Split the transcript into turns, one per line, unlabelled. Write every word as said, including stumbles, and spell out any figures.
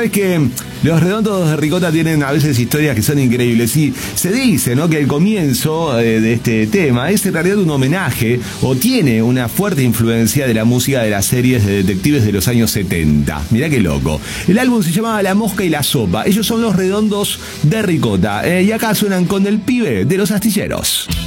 sabes que los Redondos de Ricota tienen a veces historias que son increíbles y se dice, ¿no?, que el comienzo eh, de este tema es en realidad un homenaje o tiene una fuerte influencia de la música de las series de detectives de los años setenta. Mirá qué loco. El álbum se llamaba La Mosca y la Sopa. Ellos son los Redondos de Ricota eh, y acá suenan con El Pibe de los Astilleros.